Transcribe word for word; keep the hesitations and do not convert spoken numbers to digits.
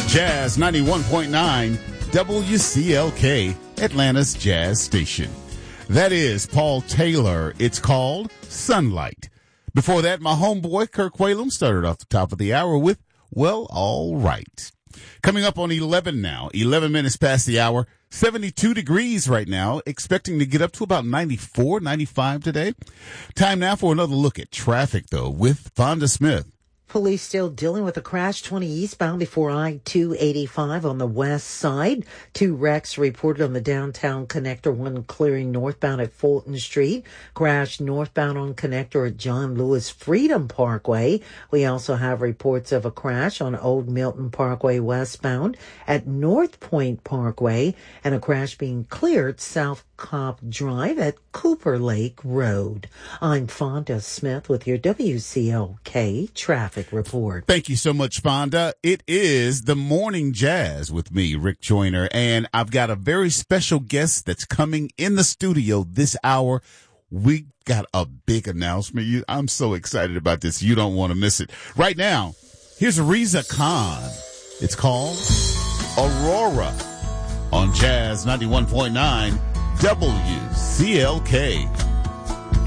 Jazz ninety-one point nine, W C L K, Atlanta's Jazz Station. That is Paul Taylor. It's called Sunlight. Before that, my homeboy Kirk Whalum started off the top of the hour with Well, All Right. Coming up on eleven now, eleven minutes past the hour, seventy-two degrees right now, expecting to get up to about ninety-four, ninety-five today. Time now for another look at traffic, though, with Fonda Smith. Police still dealing with a crash twenty eastbound before I two eighty-five on the west side. Two wrecks reported on the downtown connector, one clearing northbound at Fulton Street. Crash northbound on connector at John Lewis Freedom Parkway. We also have reports of a crash on Old Milton Parkway westbound at North Point Parkway and a crash being cleared South Cobb Drive at Cooper Lake Road. I'm Fonda Smith with your W C L K traffic report. Thank you so much, Fonda. It is the Morning Jazz with me, Rick Joyner, and I've got a very special guest that's coming in the studio this hour. We got a big announcement. You, I'm so excited about this. You don't want to miss it. Right now, here's Reza Khan. It's called Aurora on Jazz ninety-one point nine W C L K.